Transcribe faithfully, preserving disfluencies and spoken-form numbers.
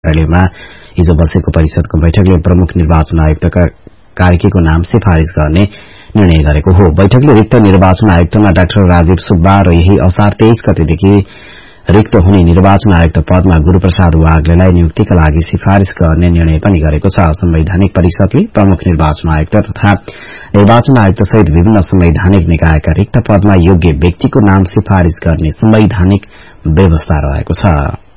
कार्यालयमा हिजो बसेको परिषदको बैठकले प्रमुख निर्वाचन आयुक्तका कार्कीको नाम सिफारिश गर्ने निर्णय गरेको हो। बैठकले रिक्त निर्वाचन आयुक्तमा डाक्टर राजीव सुब्बा र यही असार तेइस गतेदेखि रिक्त हुने निर्वाचन आयुक्त पदमा गुरूप्रसाद वाग्लेलाई नियुक्तिका लागि सिफारिश गर्ने निर्णय पनि गरेको छ। संवैधानिक परिषदले प्रमुख निर्वाचन आयुक्त तथा निर्वाचन आयुक्त सहित विभिन्न संवैधानिक निकायका रिक्त पदमा योग्य व्यक्तिको नाम सिफारिश गर्ने संवैधानिक व्यवस्था रहेको छ।